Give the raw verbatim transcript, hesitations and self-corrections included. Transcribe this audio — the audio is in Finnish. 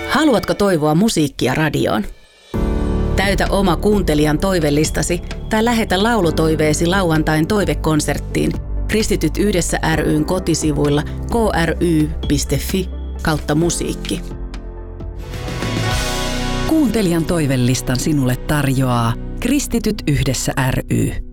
Haluatko toivoa musiikkia radioon? Täytä oma kuuntelijan toivelistasi tai lähetä laulutoiveesi lauantain toivekonserttiin Kristityt yhdessä ry:n kotisivuilla k r y piste f i kautta musiikki. Kuuntelijan toivelistan sinulle tarjoaa Kristityt yhdessä ry.